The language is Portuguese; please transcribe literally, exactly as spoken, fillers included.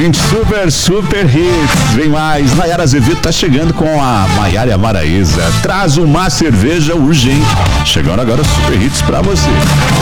ouvinte, super, super hits. Vem mais. Nayara Azevedo tá chegando com a Maiara e a Maraísa. Traz uma cerveja urgente. Chegando agora os super hits pra você.